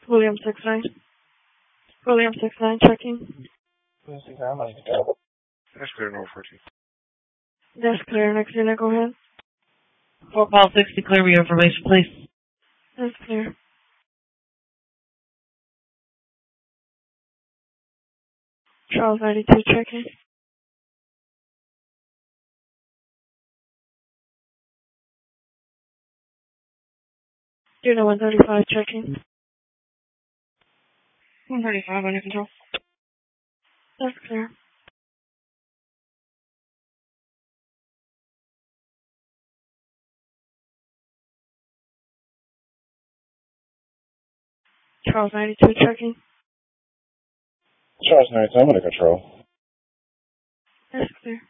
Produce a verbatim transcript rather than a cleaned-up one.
William six nine. William six nine checking. William six nine, I'm ready to go. That's clear, North fourteen. That's clear. Next unit, go ahead. four Paul sixty, clear your information, please. That's clear. Charles ninety-two checking. Unit one thirty-five checking. one thirty-five under control. That's clear. Charles ninety-two checking. Charles ninety-two, I'm under control. That's clear.